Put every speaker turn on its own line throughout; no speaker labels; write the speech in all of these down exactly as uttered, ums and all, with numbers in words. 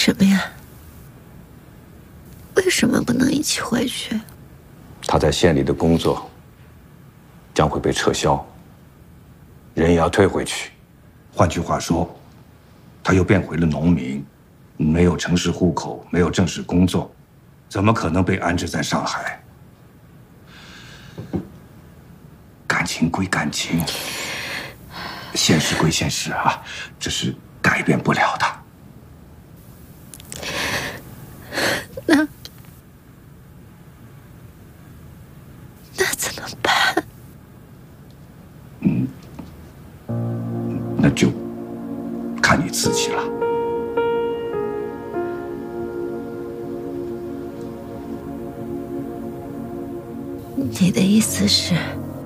什么呀？为什么不能一起回去？
他在县里的工作将会被撤销，人也要退回去。
换句话说，他又变回了农民，没有城市户口，没有正式工作，怎么可能被安置在上海？感情归感情，现实归现实啊，这是改变不了的。
那那怎么办？
嗯，那就看你自己了。
你的意思是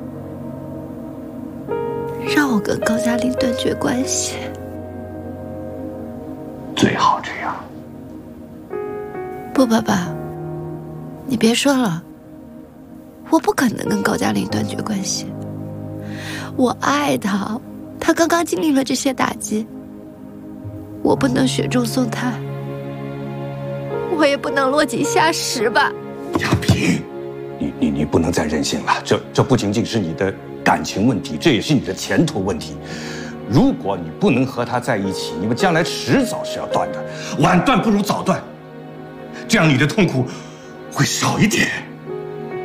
让我跟高加林断绝关系？
最好这样。
不，爸爸，你别说了，我不可能跟高加林断绝关系。我爱他，他刚刚经历了这些打击，我不能雪中送炭，我也不能落井下石吧。
亚萍，
你你你不能再任性了，这这不仅仅是你的感情问题，这也是你的前途问题。如果你不能和他在一起，你们将来迟早是要断的。
晚断不如早断，这样你的痛苦会少一点。